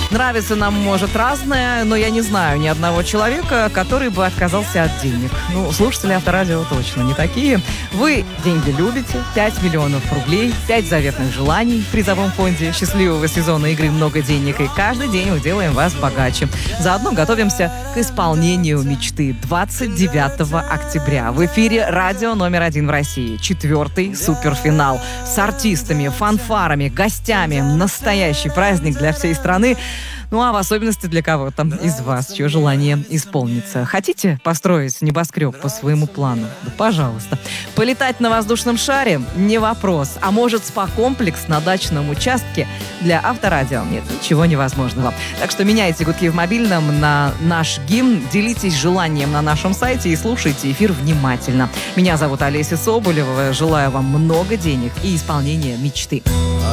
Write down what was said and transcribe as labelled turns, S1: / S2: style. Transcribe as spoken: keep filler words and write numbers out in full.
S1: Нравится нам, может, разное, но я не знаю ни одного человека, который бы отказался от денег. Ну, слушатели Авторадио точно не такие. Вы деньги любите. пять миллионов рублей, пять заветных желаний в призовом фонде счастливого сезона игры «Много денег». И каждый день мы делаем вас богаче. Заодно готовимся к исполнению мечты. двадцать девятого октября в эфире радио номер один в России. Четвертый суперфинал. С артистами, фанфарами, гостями. Настоящий праздник для всей страны. Ну, а в особенности для кого-то из вас, чье желание исполнится. Хотите построить небоскреб по своему плану? Да, пожалуйста. Полетать на воздушном шаре? Не вопрос. А может, спа-комплекс на дачном участке? Для Авторадио нет ничего невозможного. Так что меняйте гудки в мобильном на наш гимн, делитесь желанием на нашем сайте и слушайте эфир внимательно. Меня зовут Олеся Соболева. Желаю вам много денег и исполнения мечты.